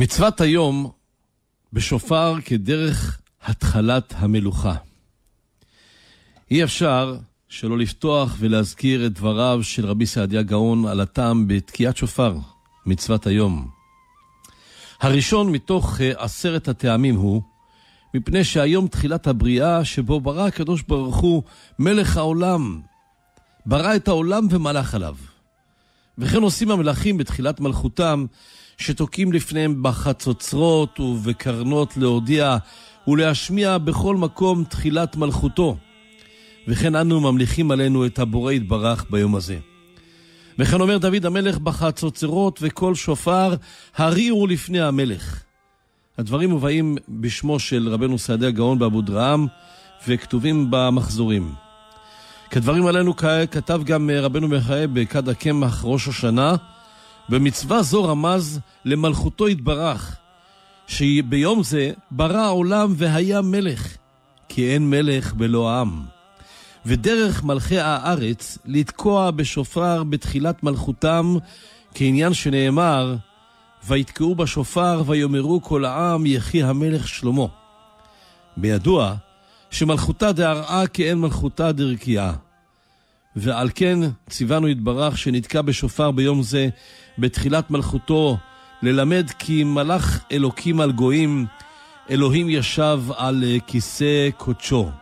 מצוות היום בשופר כדרך התחלת המלוכה. אי אפשר שלא לפתוח ולהזכיר את דבריו של רבי סעדיה גאון על הטעם בתקיעת שופר, מצוות היום. הראשון מתוך 10 הטעמים הוא, מפני שהיום תחילת הבריאה שבו ברא הקדוש ברוך הוא מלך העולם, ברא את העולם ומלך עליו. וכן עושים המלכים בתחילת מלכותם, שתוקים לפניהם בחצוצרות ובקרנות להודיע ולהשמיע בכל מקום תחילת מלכותו. וכן אנו ממליכים עלינו את הבורא יתברך ביום הזה. וכן אומר דוד המלך בחצוצרות וכל שופר הריעו לפני המלך. הדברים מובאים בשמו של רבנו סעדיה גאון באבו דרעם וכתובים במחזורים. כדברים עלינו כתב גם רבנו מיכאל בכד הקמח ראש השנה, במצווה זו רמז למלכותו יתברך, שביום זה ברא העולם והיה מלך, כי אין מלך בלא עם. ודרך מלכי הארץ לתקוע בשופר בתחילת מלכותם, כעניין שנאמר, ויתקעו בשופר ויאמרו כל העם יחי המלך שלמה. בידוע שמלכותה דהרעה כאין מלכותה דרקיעה. ועל כן ציוונו יתברך שנתקע בשופר ביום זה בתחילת מלכותו, ללמד כי מלך אלוקים על גויים, אלוהים ישב על כיסא קודשו.